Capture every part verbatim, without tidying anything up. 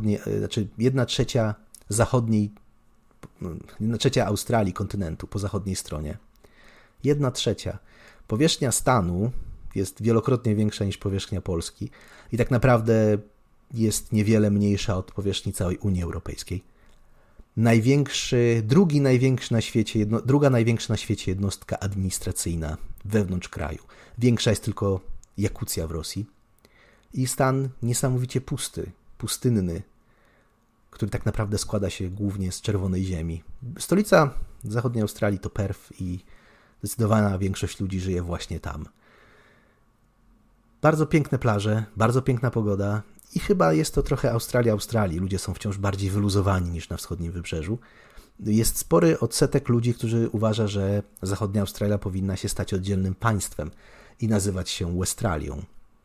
zachodniej, znaczy jedna trzecia zachodniej, jedna trzecia Australii, kontynentu po zachodniej stronie. Jedna trzecia. Powierzchnia stanu jest wielokrotnie większa niż powierzchnia Polski i tak naprawdę jest niewiele mniejsza od powierzchni całej Unii Europejskiej. Największy, drugi największy na świecie, jedno, druga największa na świecie jednostka administracyjna wewnątrz kraju. Większa jest tylko Jakucja w Rosji. I stan niesamowicie pusty, pustynny, który tak naprawdę składa się głównie z czerwonej ziemi. Stolica zachodniej Australii to Perth i zdecydowana większość ludzi żyje właśnie tam. Bardzo piękne plaże, bardzo piękna pogoda i chyba jest to trochę Australia Australii. Ludzie są wciąż bardziej wyluzowani niż na wschodnim wybrzeżu. Jest spory odsetek ludzi, którzy uważa, że zachodnia Australia powinna się stać oddzielnym państwem i nazywać się Westralią.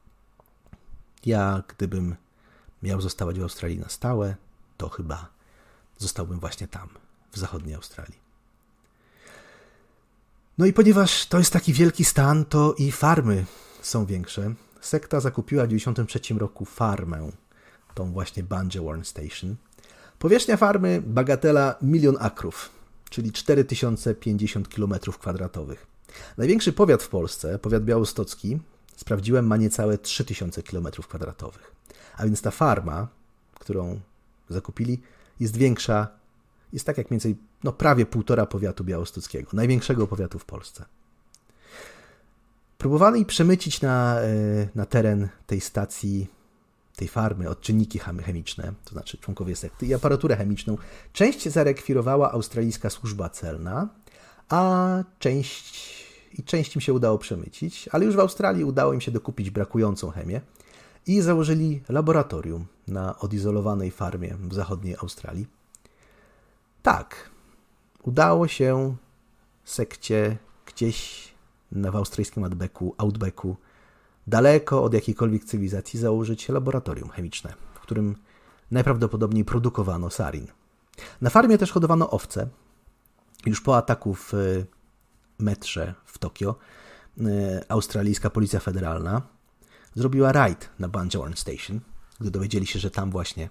Ja, gdybym miał zostawać w Australii na stałe, to chyba zostałbym właśnie tam, w zachodniej Australii. No i ponieważ to jest taki wielki stan, to i farmy są większe. Sekta zakupiła w dziewięćdziesiątym trzecim roku farmę, tą właśnie Bungewarn Station. Powierzchnia farmy bagatela milion akrów, czyli cztery tysiące pięćdziesiąt kilometrów kwadratowych. Największy powiat w Polsce, powiat białostocki, sprawdziłem, ma niecałe trzy tysiące kilometrów kwadratowych. A więc ta farma, którą zakupili, jest większa, jest tak jak mniej więcej no, prawie półtora powiatu białostockiego, największego powiatu w Polsce. Próbowano przemycić na, na teren tej stacji, tej farmy odczynniki chemiczne, to znaczy członkowie sekty i aparaturę chemiczną. Część zarekwirowała australijska służba celna, a część, i część im się udało przemycić, ale już w Australii udało im się dokupić brakującą chemię i założyli laboratorium na odizolowanej farmie w zachodniej Australii. Tak, udało się sekcie gdzieś w australijskim outbacku, outbacku, daleko od jakiejkolwiek cywilizacji założyć laboratorium chemiczne, w którym najprawdopodobniej produkowano sarin. Na farmie też hodowano owce. Już po ataku w metrze w Tokio australijska policja federalna zrobiła rajd na Bungewarn Station, gdy dowiedzieli się, że tam właśnie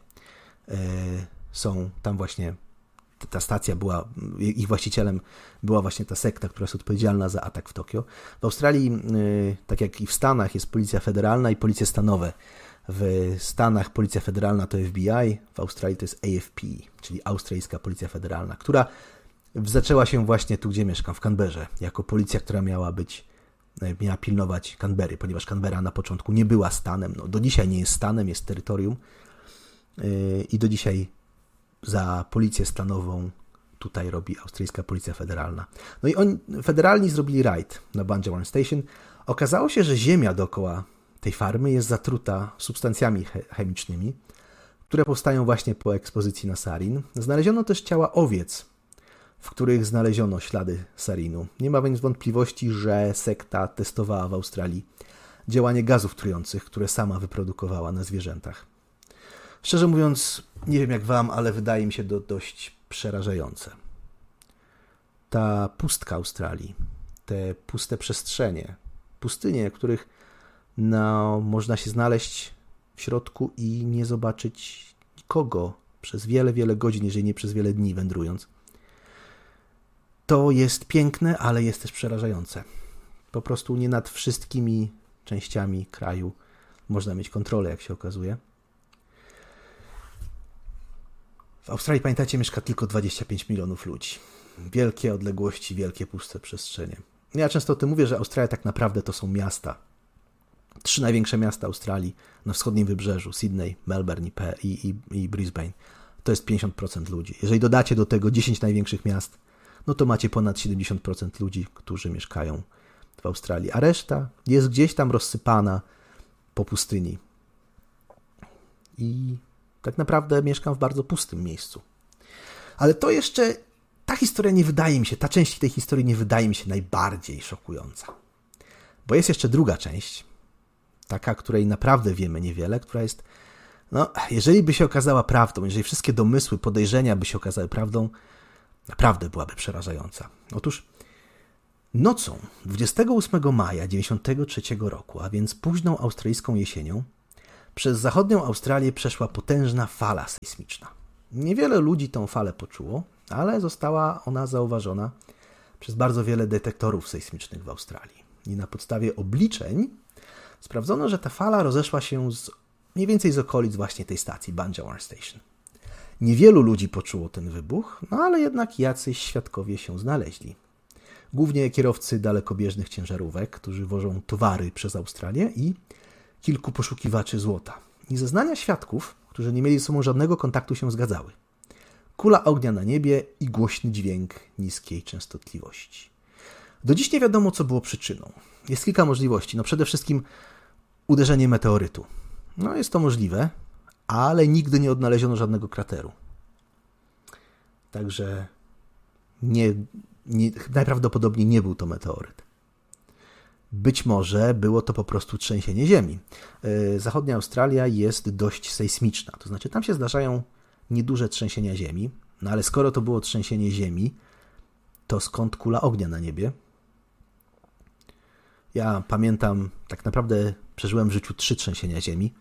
są, tam właśnie ta stacja była, ich właścicielem była właśnie ta sekta, która jest odpowiedzialna za atak w Tokio. W Australii, tak jak i w Stanach, jest policja federalna i policje stanowe. W Stanach policja federalna to F B I, w Australii to jest A F P, czyli Australijska Policja Federalna, która zaczęła się właśnie tu, gdzie mieszkam, w Canberrze, jako policja, która miała być, miała pilnować Canberry, ponieważ Canberra na początku nie była stanem, no do dzisiaj nie jest stanem, jest terytorium i do dzisiaj za policję stanową tutaj robi australijska policja federalna. No i oni, federalni zrobili rajd na Bungewarn Station. Okazało się, że ziemia dookoła tej farmy jest zatruta substancjami chemicznymi, które powstają właśnie po ekspozycji na sarin. Znaleziono też ciała owiec, w których znaleziono ślady sarinu. Nie ma więc wątpliwości, że sekta testowała w Australii działanie gazów trujących, które sama wyprodukowała na zwierzętach. Szczerze mówiąc, nie wiem jak wam, ale wydaje mi się to dość przerażające. Ta pustka Australii, te puste przestrzenie, pustynie, których no, można się znaleźć w środku i nie zobaczyć nikogo przez wiele, wiele godzin, jeżeli nie przez wiele dni wędrując. To jest piękne, ale jest też przerażające. Po prostu nie nad wszystkimi częściami kraju można mieć kontrolę, jak się okazuje. W Australii, pamiętacie, mieszka tylko dwadzieścia pięć milionów ludzi. Wielkie odległości, wielkie puste przestrzenie. Ja często o tym mówię, że Australia tak naprawdę to są miasta. Trzy największe miasta Australii na wschodnim wybrzeżu, Sydney, Melbourne i, Pe- i, i, i Brisbane, to jest pięćdziesiąt procent ludzi. Jeżeli dodacie do tego dziesięć największych miast, no to macie ponad siedemdziesiąt procent ludzi, którzy mieszkają w Australii, a reszta jest gdzieś tam rozsypana po pustyni. I tak naprawdę mieszkam w bardzo pustym miejscu. Ale to jeszcze, ta historia nie wydaje mi się, ta część tej historii nie wydaje mi się najbardziej szokująca. Bo jest jeszcze druga część, taka, której naprawdę wiemy niewiele, która jest, no, jeżeli by się okazała prawdą, jeżeli wszystkie domysły, podejrzenia by się okazały prawdą, naprawdę byłaby przerażająca. Otóż nocą dwudziestego ósmego maja tysiąc dziewięćset dziewięćdziesiątego trzeciego roku, a więc późną australijską jesienią, Przez zachodnią Australię przeszła potężna fala sejsmiczna. Niewiele ludzi tą falę poczuło, ale została ona zauważona przez bardzo wiele detektorów sejsmicznych w Australii. I na podstawie obliczeń sprawdzono, że ta fala rozeszła się z, mniej więcej z okolic właśnie tej stacji, Banjalore Station. Niewielu ludzi poczuło ten wybuch, no ale jednak jacyś świadkowie się znaleźli. Głównie kierowcy dalekobieżnych ciężarówek, którzy wożą towary przez Australię i kilku poszukiwaczy złota. I zeznania świadków, którzy nie mieli ze sobą żadnego kontaktu, się zgadzały. Kula ognia na niebie i głośny dźwięk niskiej częstotliwości. Do dziś nie wiadomo, co było przyczyną. Jest kilka możliwości. No przede wszystkim uderzenie meteorytu. No jest to możliwe, ale nigdy nie odnaleziono żadnego krateru. Także nie, nie, najprawdopodobniej nie był to meteoryt. Być może było to po prostu trzęsienie ziemi. Zachodnia Australia jest dość sejsmiczna, to znaczy tam się zdarzają nieduże trzęsienia ziemi, no ale skoro to było trzęsienie ziemi, to skąd kula ognia na niebie? Ja pamiętam, tak naprawdę przeżyłem w życiu trzy trzęsienia ziemi,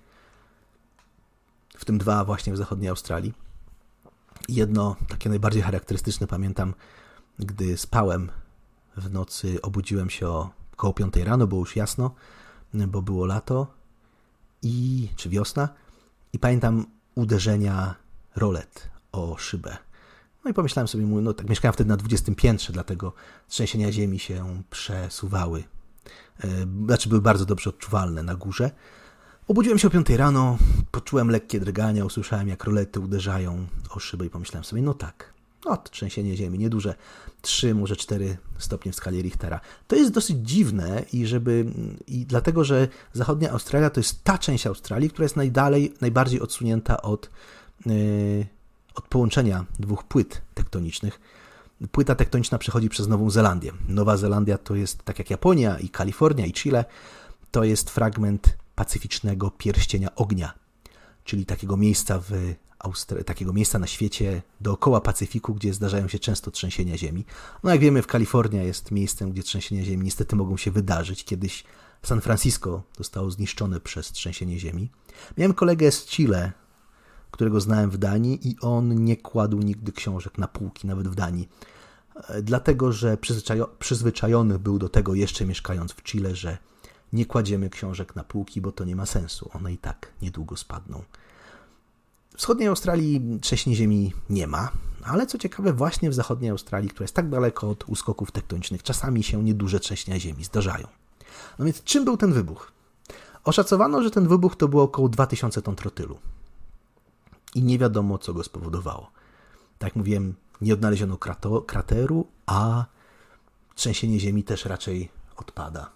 w tym dwa właśnie w zachodniej Australii. Jedno, takie najbardziej charakterystyczne, pamiętam, gdy spałem w nocy, obudziłem się o około piątej rano, było już jasno, bo było lato, i, czy wiosna, i pamiętam uderzenia rolet o szybę. No i pomyślałem sobie, no tak, mieszkałem wtedy na dwudziestym piętrze, dlatego trzęsienia ziemi się przesuwały. Znaczy były bardzo dobrze odczuwalne na górze. Obudziłem się o piątej rano, poczułem lekkie drgania, usłyszałem, jak rolety uderzają o szybę i pomyślałem sobie, no tak, no to trzęsienie ziemi, nieduże, trzy, może cztery stopnie w skali Richtera. To jest dosyć dziwne i żeby i dlatego, że zachodnia Australia to jest ta część Australii, która jest najdalej, najbardziej odsunięta od, yy, od połączenia dwóch płyt tektonicznych. Płyta tektoniczna przechodzi przez Nową Zelandię. Nowa Zelandia to jest, tak jak Japonia i Kalifornia i Chile, to jest fragment pacyficznego pierścienia ognia, czyli takiego miejsca w Austr- takiego miejsca na świecie dookoła Pacyfiku, gdzie zdarzają się często trzęsienia ziemi. No jak wiemy, w Kalifornia jest miejscem, gdzie trzęsienia ziemi niestety mogą się wydarzyć. Kiedyś San Francisco zostało zniszczone przez trzęsienie ziemi. Miałem kolegę z Chile, którego znałem w Danii, i on nie kładł nigdy książek na półki, nawet w Danii. Dlatego, że przyzwyczajo- przyzwyczajony był do tego, jeszcze mieszkając w Chile, że nie kładziemy książek na półki, bo to nie ma sensu. One i tak niedługo spadną. W wschodniej Australii trzęsień ziemi nie ma, ale co ciekawe, właśnie w zachodniej Australii, która jest tak daleko od uskoków tektonicznych, czasami się nieduże trzęsienia ziemi zdarzają. No więc czym był ten wybuch? Oszacowano, że ten wybuch to było około dwa tysiące ton trotylu. I nie wiadomo, co go spowodowało. Tak jak mówiłem, nie odnaleziono krato- krateru, a trzęsienie ziemi też raczej odpada.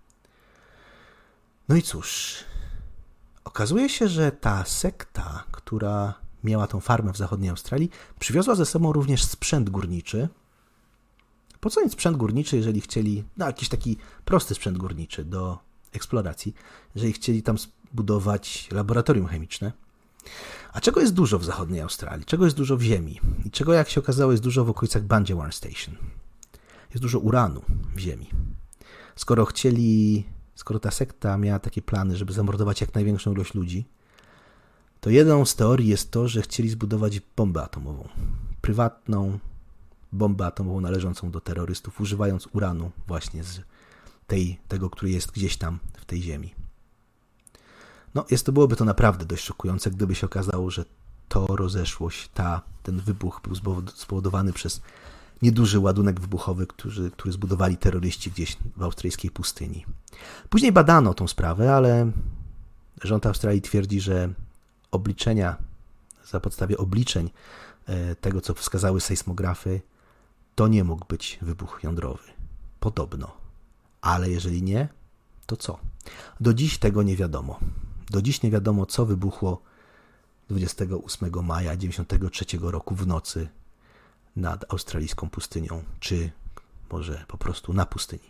No i cóż, okazuje się, że ta sekta, która miała tą farmę w zachodniej Australii, przywiozła ze sobą również sprzęt górniczy. Po co im sprzęt górniczy, jeżeli chcieli, no jakiś taki prosty sprzęt górniczy do eksploracji, jeżeli chcieli tam zbudować laboratorium chemiczne? A czego jest dużo w zachodniej Australii? Czego jest dużo w ziemi? I czego, jak się okazało, jest dużo w okolicach Banjalore Station? Jest dużo uranu w ziemi. Skoro chcieli... Skoro ta sekta miała takie plany, żeby zamordować jak największą ilość ludzi, to jedną z teorii jest to, że chcieli zbudować bombę atomową. Prywatną bombę atomową należącą do terrorystów, używając uranu właśnie z tej, tego, który jest gdzieś tam w tej ziemi. No, jest to, byłoby to naprawdę dość szokujące, gdyby się okazało, że to rozeszłość, ta, ten wybuch był spowodowany przez nieduży ładunek wybuchowy, który, który zbudowali terroryści gdzieś w australijskiej pustyni. Później badano tą sprawę, ale rząd Australii twierdzi, że obliczenia, za podstawie obliczeń tego, co wskazały sejsmografy, to nie mógł być wybuch jądrowy. Podobno. Ale jeżeli nie, to co? Do dziś tego nie wiadomo. Do dziś nie wiadomo, co wybuchło dwudziestego ósmego maja tysiąc dziewięćset dziewięćdziesiątego trzeciego roku w nocy nad australijską pustynią, czy może po prostu na pustyni.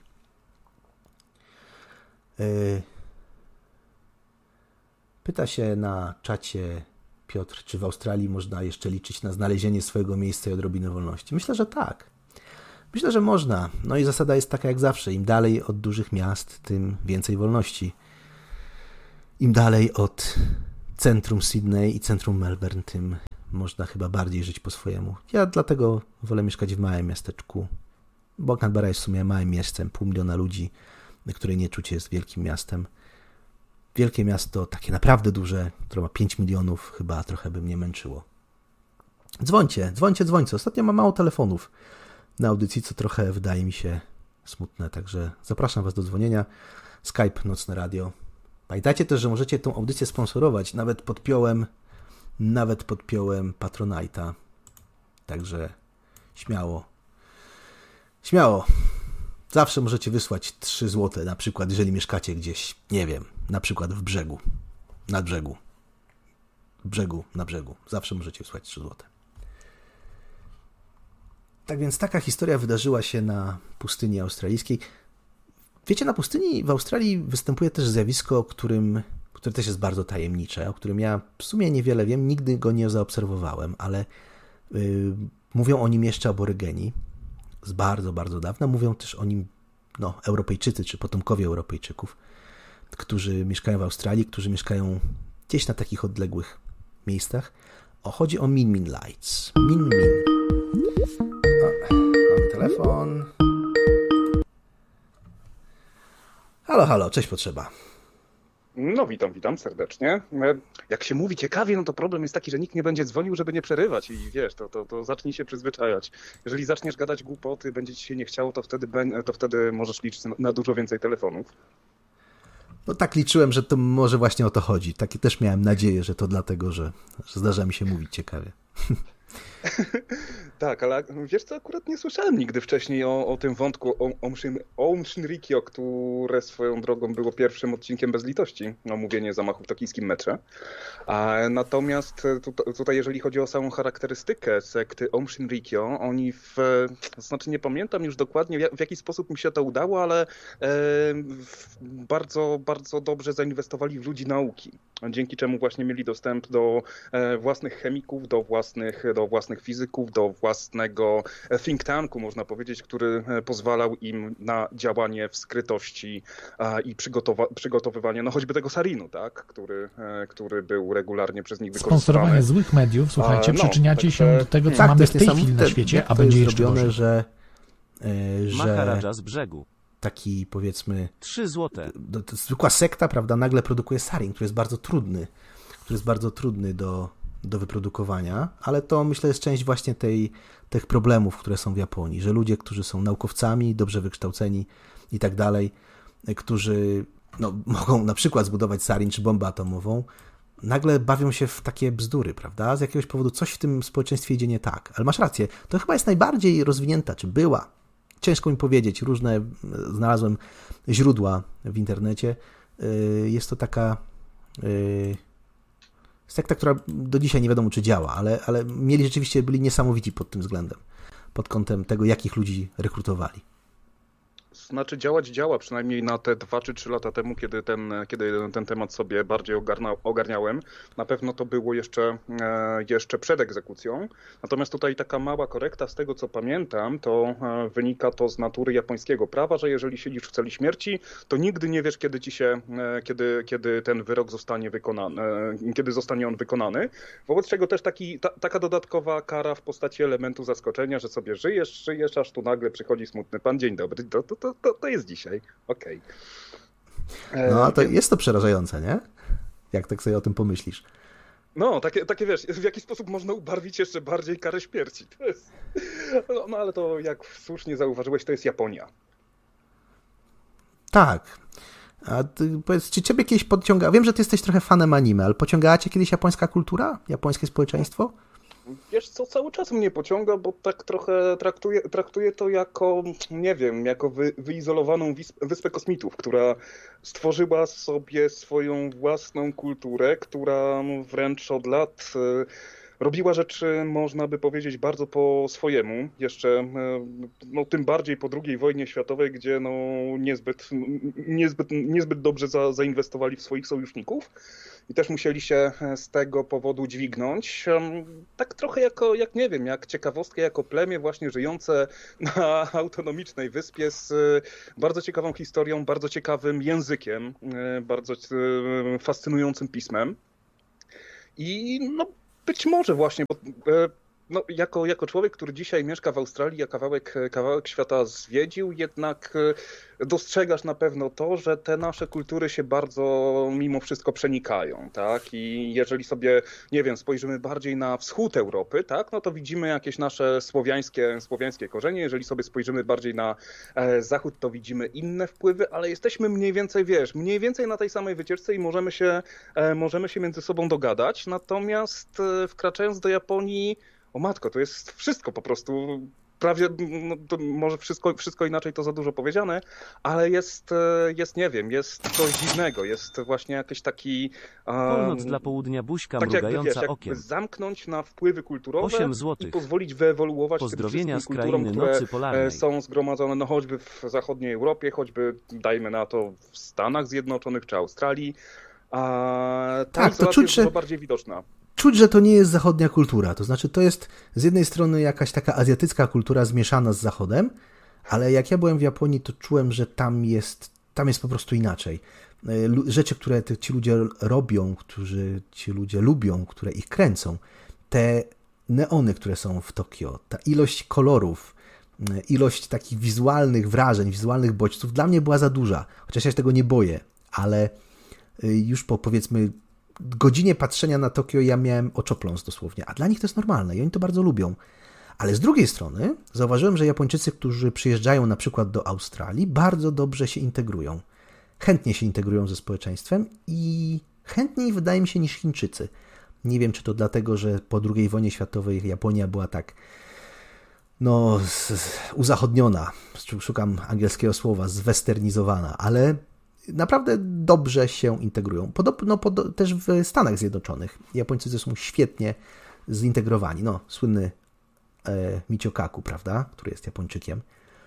Pyta się na czacie Piotr, czy w Australii można jeszcze liczyć na znalezienie swojego miejsca i odrobinę wolności. Myślę, że tak. Myślę, że można. No i zasada jest taka jak zawsze. Im dalej od dużych miast, tym więcej wolności. im dalej od centrum Sydney i centrum Melbourne, tym można chyba bardziej żyć po swojemu. Ja dlatego wolę mieszkać w małym miasteczku, bo Canberra jest w sumie małym miastem, pół miliona ludzi, które nie czuć jest wielkim miastem. Wielkie miasto, takie naprawdę duże, które ma pięć milionów, chyba trochę by mnie męczyło. Dzwońcie, dzwońcie, dzwońcie. Ostatnio mam mało telefonów na audycji, co trochę wydaje mi się smutne, także zapraszam was do dzwonienia. Skype, Nocne Radio. Pamiętajcie też, że możecie tą audycję sponsorować. Nawet podpiąłem, nawet podpiąłem Patronite'a. Także śmiało. Śmiało. Zawsze możecie wysłać trzy złote, na przykład, jeżeli mieszkacie gdzieś, nie wiem, na przykład w brzegu, na brzegu, w brzegu, na brzegu. Zawsze możecie wysłać trzy złote. Tak więc taka historia wydarzyła się na pustyni australijskiej. Wiecie, na pustyni w Australii występuje też zjawisko, którym, które też jest bardzo tajemnicze, o którym ja w sumie niewiele wiem, nigdy go nie zaobserwowałem, ale yy, mówią o nim jeszcze aborygeni z bardzo, bardzo dawna. Mówią też o nim no, Europejczycy czy potomkowie Europejczyków, którzy mieszkają w Australii, którzy mieszkają gdzieś na takich odległych miejscach. O, chodzi o Min Min Lights. Min Min. O, mamy telefon. Halo, halo, cześć potrzeba. No witam, witam serdecznie. Jak się mówi ciekawie, no to problem jest taki, że nikt nie będzie dzwonił, żeby nie przerywać i wiesz, to, to, to zacznij się przyzwyczajać. Jeżeli zaczniesz gadać głupoty, będzie ci się nie chciało, to wtedy, to wtedy możesz liczyć na dużo więcej telefonów. No tak liczyłem, że to może właśnie o to chodzi. Takie też miałem nadzieję, że to dlatego, że, że zdarza mi się mówić ciekawie. Tak, ale wiesz co, akurat nie słyszałem nigdy wcześniej o, o tym wątku Aum Shinrikyo, które swoją drogą było pierwszym odcinkiem bez litości, omówienie zamachów w tokijskim metrze. A natomiast tutaj, tutaj, jeżeli chodzi o samą charakterystykę sekty Aum Shinrikyo, oni w, znaczy nie pamiętam już dokładnie w jaki sposób mi się to udało, ale e, bardzo, bardzo dobrze zainwestowali w ludzi nauki, dzięki czemu właśnie mieli dostęp do e, własnych chemików, do własnych, do własnych fizyków, do własnego think tanku, można powiedzieć, który pozwalał im na działanie w skrytości i przygotowa- przygotowywanie, no choćby tego sarinu, tak, który, który był regularnie przez nich wykorzystywany. Sponsorowanie złych mediów, słuchajcie, a, no, przyczyniacie tak, się do tego, co tak, mamy w tej chwili na świecie, a będzie jeszcze zrobione, gorzej. że, yy, że Maharaja z brzegu. Taki, powiedzmy, trzy złote. To, to zwykła sekta, prawda, nagle produkuje sarin, który jest bardzo trudny, który jest bardzo trudny do do wyprodukowania, ale to myślę jest część właśnie tej, tych problemów, które są w Japonii, że ludzie, którzy są naukowcami, dobrze wykształceni i tak dalej, którzy no, mogą na przykład zbudować sarin czy bombę atomową, nagle bawią się w takie bzdury, prawda? Z jakiegoś powodu coś w tym społeczeństwie idzie nie tak. Ale masz rację, to chyba jest najbardziej rozwinięta, czy była, ciężko mi powiedzieć, różne znalazłem źródła w internecie, jest to taka sekta, która do dzisiaj nie wiadomo, czy działa, ale, ale mieli rzeczywiście, byli niesamowici pod tym względem, pod kątem tego, jakich ludzi rekrutowali. Znaczy działać działa, przynajmniej na te dwa czy trzy lata temu, kiedy ten, kiedy ten temat sobie bardziej ogarna, ogarniałem. Na pewno to było jeszcze, jeszcze przed egzekucją. Natomiast tutaj taka mała korekta z tego, co pamiętam, to wynika to z natury japońskiego prawa, że jeżeli siedzisz w celi śmierci, to nigdy nie wiesz, kiedy ci się, kiedy, kiedy ten wyrok zostanie wykonany, kiedy zostanie on wykonany. Wobec czego też taki, ta, taka dodatkowa kara w postaci elementu zaskoczenia, że sobie żyjesz, żyjesz, aż tu nagle przychodzi smutny pan, dzień dobry, to, to, to To, to jest dzisiaj, okej. Okay. No, to jest to przerażające, nie? Jak tak sobie o tym pomyślisz. No, takie, takie wiesz, w jaki sposób można ubarwić jeszcze bardziej karę śmierci. To jest... no, no, ale to jak słusznie zauważyłeś, to jest Japonia. Tak. A ty, powiedz, czy ciebie kiedyś podciąga... Wiem, że ty jesteś trochę fanem anime, ale pociągała cię kiedyś japońska kultura? Japońskie społeczeństwo? Wiesz co, cały czas mnie pociąga, bo tak trochę traktuję, traktuję to jako, nie wiem, jako wy, wyizolowaną wyspę kosmitów, która stworzyła sobie swoją własną kulturę, która wręcz od lat robiła rzeczy, można by powiedzieć, bardzo po swojemu. Jeszcze, no tym bardziej po drugiej wojnie światowej, gdzie no niezbyt, niezbyt, niezbyt dobrze za, zainwestowali w swoich sojuszników i też musieli się z tego powodu dźwignąć. Tak trochę jako, jak nie wiem, jak ciekawostkę, jako plemię właśnie żyjące na autonomicznej wyspie z bardzo ciekawą historią, bardzo ciekawym językiem, bardzo fascynującym pismem. I no być może właśnie, bo no, jako, jako człowiek, który dzisiaj mieszka w Australii, a kawałek, kawałek świata zwiedził, jednak dostrzegasz na pewno to, że te nasze kultury się bardzo mimo wszystko przenikają, tak? I jeżeli sobie, nie wiem, spojrzymy bardziej na wschód Europy, tak, no to widzimy jakieś nasze słowiańskie, słowiańskie korzenie. Jeżeli sobie spojrzymy bardziej na e, zachód, to widzimy inne wpływy, ale jesteśmy mniej więcej, wiesz, mniej więcej na tej samej wycieczce i możemy się, e, możemy się między sobą dogadać. Natomiast e, wkraczając do Japonii, o matko, to jest wszystko po prostu, prawie, no, to może wszystko, wszystko inaczej to za dużo powiedziane, ale jest, jest, nie wiem, jest coś dziwnego, jest właśnie jakiś taki... Północ um, dla południa, buźka tak mrugająca jakby, wiesz, okiem. Zamknąć na wpływy kulturowe osiem złotych. I pozwolić wyewoluować Pozdrowienia tym wszystkim kulturom, nocy które są zgromadzone no, choćby w zachodniej Europie, choćby, dajmy na to, w Stanach Zjednoczonych czy Australii. A ta tak, to czuć, jest dużo bardziej widoczna. Czuć, że to nie jest zachodnia kultura. To znaczy, to jest z jednej strony jakaś taka azjatycka kultura zmieszana z Zachodem, ale jak ja byłem w Japonii, to czułem, że tam jest, tam jest po prostu inaczej. Rzeczy, które ci ludzie robią, którzy ci ludzie lubią, które ich kręcą, te neony, które są w Tokio, ta ilość kolorów, ilość takich wizualnych wrażeń, wizualnych bodźców dla mnie była za duża. Chociaż ja się tego nie boję, ale już po, powiedzmy, godzinie patrzenia na Tokio ja miałem oczopląs dosłownie, a dla nich to jest normalne i oni to bardzo lubią. Ale z drugiej strony zauważyłem, że Japończycy, którzy przyjeżdżają na przykład do Australii, bardzo dobrze się integrują. Chętnie się integrują ze społeczeństwem i chętniej, wydaje mi się, niż Chińczycy. Nie wiem, czy to dlatego, że po drugiej wojnie światowej Japonia była tak no z, z, uzachodniona, szukam angielskiego słowa, zwesternizowana, ale naprawdę dobrze się integrują. Podobno pod, też w Stanach Zjednoczonych Japończycy są świetnie zintegrowani. No, słynny e, Michio Kaku, prawda, który jest Japończykiem.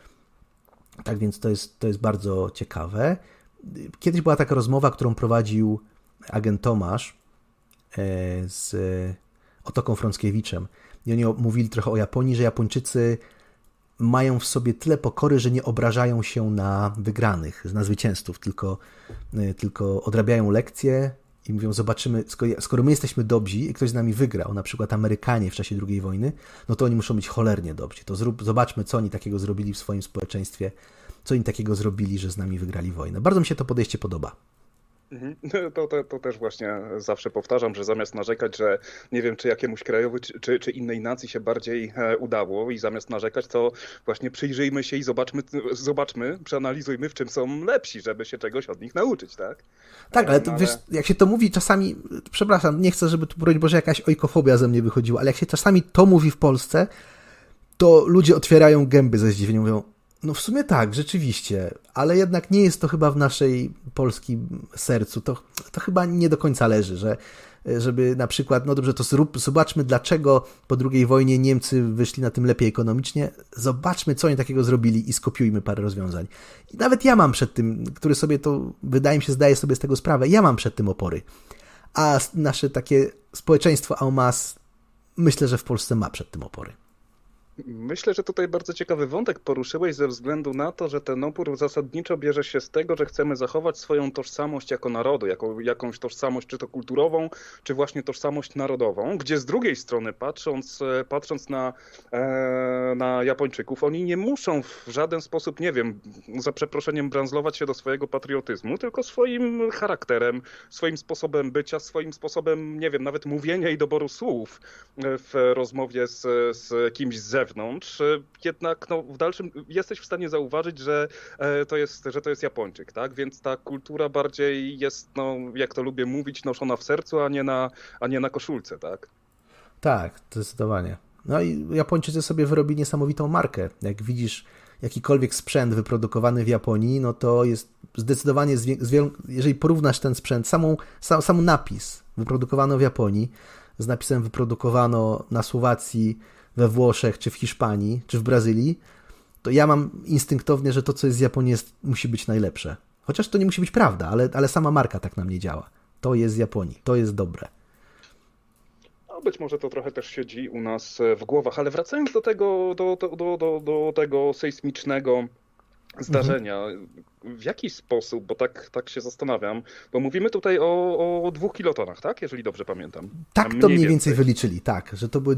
Tak więc to jest, to jest bardzo ciekawe. Kiedyś była taka rozmowa, którą prowadził agent Tomasz e, z Otoką Frąckiewiczem. I oni mówili trochę o Japonii, że Japończycy mają w sobie tyle pokory, że nie obrażają się na wygranych, na zwycięzców, tylko, tylko odrabiają lekcje i mówią, zobaczymy, skoro my jesteśmy dobrzy i ktoś z nami wygrał, na przykład Amerykanie w czasie drugiej wojny, no to oni muszą być cholernie dobrzy. To zrób, zobaczmy, co oni takiego zrobili w swoim społeczeństwie, co oni takiego zrobili, że z nami wygrali wojnę. Bardzo mi się to podejście podoba. To, to, to też właśnie zawsze powtarzam, że zamiast narzekać, że nie wiem, czy jakiemuś krajowi, czy, czy, czy innej nacji się bardziej udało i zamiast narzekać, to właśnie przyjrzyjmy się i zobaczmy, zobaczmy, przeanalizujmy, w czym są lepsi, żeby się czegoś od nich nauczyć, tak? Tak, ale, to, ale... wiesz, jak się to mówi czasami, przepraszam, nie chcę, żeby tu, broń Boże, jakaś ojkofobia ze mnie wychodziła, ale jak się czasami to mówi w Polsce, to ludzie otwierają gęby ze zdziwieniem, mówią, no w sumie tak, rzeczywiście, ale jednak nie jest to chyba w naszej polskim sercu. To, to chyba nie do końca leży, że żeby na przykład, no dobrze, to zrób, zobaczmy, dlaczego po drugiej wojnie Niemcy wyszli na tym lepiej ekonomicznie, zobaczmy, co oni takiego zrobili i skopiujmy parę rozwiązań. I nawet ja mam przed tym, który sobie to, wydaje mi się, zdaje sobie z tego sprawę, ja mam przed tym opory. A nasze takie społeczeństwo en masse, myślę, że w Polsce ma przed tym opory. Myślę, że tutaj bardzo ciekawy wątek poruszyłeś ze względu na to, że ten opór zasadniczo bierze się z tego, że chcemy zachować swoją tożsamość jako narodu, jako jakąś tożsamość czy to kulturową, czy właśnie tożsamość narodową, gdzie z drugiej strony patrząc, patrząc na, na Japończyków, oni nie muszą w żaden sposób, nie wiem, za przeproszeniem branzlować się do swojego patriotyzmu, tylko swoim charakterem, swoim sposobem bycia, swoim sposobem, nie wiem, nawet mówienia i doboru słów w rozmowie z, z kimś z zewnątrz. Wewnątrz, jednak no, w dalszym jesteś w stanie zauważyć, że to jest, że to jest Japończyk, tak? Więc ta kultura bardziej jest, no, jak to lubię mówić, noszona w sercu, a nie na, a nie na koszulce, tak? Tak, zdecydowanie. No i Japończycy sobie wyrobili niesamowitą markę. Jak widzisz jakikolwiek sprzęt wyprodukowany w Japonii, no to jest zdecydowanie, z wielu, jeżeli porównasz ten sprzęt, samą, sam, sam napis wyprodukowano w Japonii, z napisem wyprodukowano na Słowacji, we Włoszech, czy w Hiszpanii, czy w Brazylii, to ja mam instynktownie, że to, co jest z Japonii, jest, musi być najlepsze. Chociaż to nie musi być prawda, ale, ale sama marka tak na mnie działa. To jest z Japonii, to jest dobre. No, być może to trochę też siedzi u nas w głowach, ale wracając do tego, do, do, do, do, do tego sejsmicznego zdarzenia, mhm. w jaki sposób, bo tak, tak się zastanawiam, bo mówimy tutaj o, o dwóch kilotonach, tak? Jeżeli dobrze pamiętam. Tak to mniej więcej, więcej wyliczyli, tak, że to były